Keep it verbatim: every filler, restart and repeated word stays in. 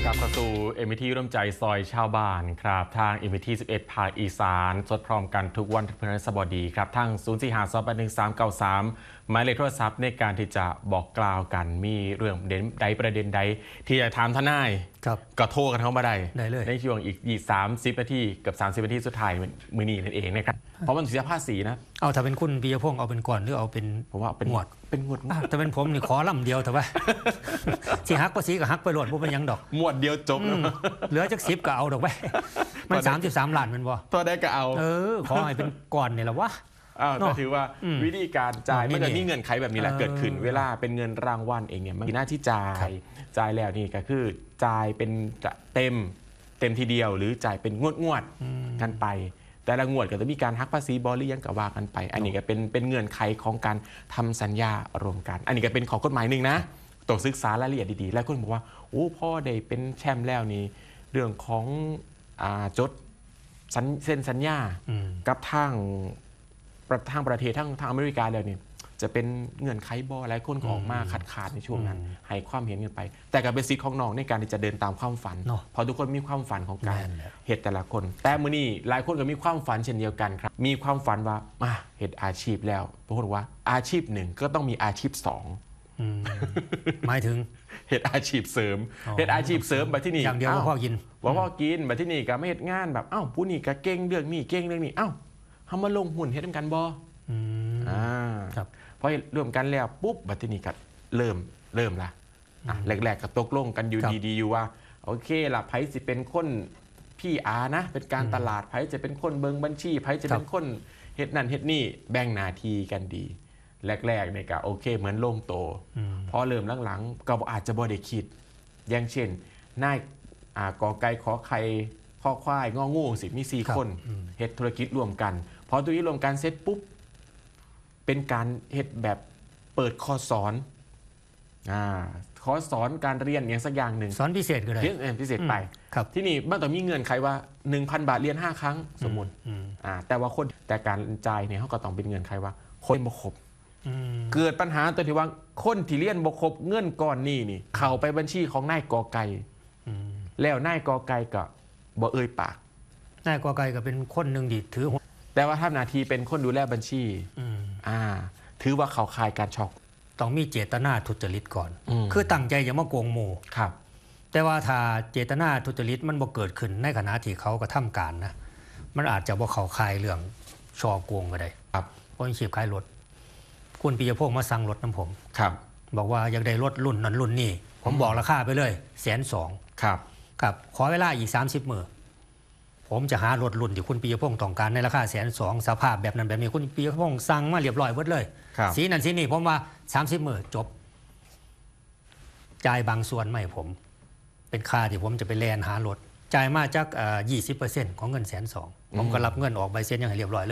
ลับเข้าสู่ เอ็ม วี ที ร่วมใจซอยชาวบ้านครับทาง เอ็ม วี ที สิบเอ็ด ภาคอีสานสดพร้อมกันทุกวันพฤหัสบดีครับทั้ง ศูนย์ สี่ ห้า สอง แปด หนึ่ง สาม เก้า สาม หมายเลขโทรศัพท์ในการที่จะบอกกล่าวกันมีเรื่องเด่นใดประเด็นใดที่จะถามทนายก็โทรกันเข้ามาได้ได้เลยในช่วงอีกยี่สามสิบนาทีกับสามสิบนาทีสุดท้ายมือนี้นั่นเองนะครับเพราะมันเสียภาษีนะเอาถ้าเป็นคุณปิยพงศ์เอาเป็นก่อนหรือเอาเป็นผมว่าเป็นงวดเป็นงวดถ้าเป็นผมนี่ขอลำเดียวแต่ว่าสิฮักภาษีกับฮักไปโหลดบ่เป็นยังดอกงวดเดียวจบเหลือจักสิบก็เอาดอกไว้มันสามสิบสามล้านมันบ่ตัวได้ก็เอาเออขอให้เป็นก่อนนี่แหละวะอ้าวก็ถือว่าวิธีการจ่ายมันจะมีเงินไขแบบนี้แหละเกิดขึ้นเวลาเป็นเงินรางวัลเองเนี่ยมันมีหน้าที่จ่ายจ่ายแล้วนี่ก็คือจ่ายเป็นเต็มเต็มทีเดียวหรือจ่ายเป็นงวดงวดกันไปแต่ละงวดก็จะมีการหักภาษีบริยังกับว่ากันไปอันนี้ก็เป็นเป็นเงื่อนไขของการทำสัญญารวมกันอันนี้ก็เป็นของกฎหมายหนึ่งนะต้องศึกษารายละเอียดดีๆแล้วคนบอกว่าโอ้พ่อได้เป็นแชมป์แล้วนี่เรื่องของจดเซ็นสัญญากับทางทางประเทศทางทางอเมริกาแล้วนี่จะเป็นเงื่อนไขบอหลายคนก็ออกมาขัดขาดในช่วงนั้นให้ความเห็นกันไปแต่กับเป็นสิทธิ์ของน้องในการที่จะเดินตามความฝันเพราะทุกคนมีความฝันของการเหตุแต่ละคนแต่มื้อนี้หลายคนก็มีความฝันเช่นเดียวกันครับมีความฝันว่ามาเหตุอาชีพแล้วบางคนบอกว่าอาชีพหนึ่งก็ต้องมีอาชีพสองหมายถึงเหตุอาชีพเสริมเหตุอาชีพเสริมแบบที่นี่อย่างเดียวว่าพ่อกินว่าพ่อกินแบบที่นี่ก็ไม่เหตุงานแบบอ้าวผู้นี่ก็เก่งเรื่องนี้เก่งเรื่องนี้อ้าวทำมาลงหุ่นเหตุกันบออ่าครับพอรวมกันแล้วปุ๊บบัตรนี้ก็เริ่มเริ่มละแรกๆก็ตกลงกันอยู่ดีๆอยู่ว่าโอเคล่ะไพ่สิเป็นคนพี่อานะเป็นการตลาดไพ่จะเป็นคนเบิงบัญชีไพ่จะเป็นคนเฮ็ดนั่นเฮ็ดนี่แบ่งหน้าที่กันดีแรกๆเนี่ยก็โอเคเหมือนโล่งโตพอเริ่มหลังๆก็อาจจะบ่ได้คิดอย่างเช่นนายกอไก่ขอไข่ข้อควายงองูสิมีสี่คนเฮ็ดธุรกิจรวมกันพอธุรกิจรวมกันเสร็จปุ๊บเป็นการเฮ็ดแบบเปิดคอร์สสอนอ่าคอร์สสอนการเรียนอย่างสักอย่างหนึ่งสอนพิเศษก็ได้เรียนพิเศษไปที่นี่มันต้องมีเงินใครว่า หนึ่งพัน บาทเรียนห้าครั้งสมมุติอ่าแต่ว่าคนแต่การจ่ายเนี่ยเขาก็ต้องเป็นเงินใครว่าคนบ่ครบเกิดปัญหาตัวที่ว่าคนที่เรียนบ่ครบเงินก้อนนี้นี่เข้าไปบัญชีของนายกอไก่แล้วนายกอไก่ก็บ่เอ่ยปากนายกอไก่ก็เป็นคนหนึ่งดีถือแต่ว่าทำหน้าที่เป็นคนดูแลบัญชีอ่าถือว่าเขาคายการช็อกต้องมีเจตนาทุจริตก่อนคือตั้งใจจะมาโกงหมู่ครับแต่ว่าถ้าเจตนาทุจริตมันบ่เกิดขึ้นในขณะที่เขากระทำการนะมันอาจจะบ่เข้าคายเรื่องช่อโกงก็ได้ครับคนขีบขายรถคุณปิยพงศ์มาสั่งรถน้ำผมครับบอกว่าอยากได้รถรุ่นนั้นรุ่นนี้ผมบอกราคาไปเลยแสนสองครับครับขอเวลาอีกสามสิบมื้อผมจะหารถรุ่นที่คุณปิยพงศ์ต้องการในราคาแสนสองสภาพแบบนั้นแบบนี้คุณปิยพงศ์สั่งมาเรียบร้อยหมดเลยสีนั้นสีนี้ผมว่าสามสิบมื้อจบจ่ายบางส่วนไม่ผมเป็นค่าที่ผมจะไปแลนหารถจ่ายมาจากยี่สิบเปอร์เซ็นต์ของเงินแสนสองผมก็รับเงินออกใบเซ็นอย่างเรียบร้อยเลย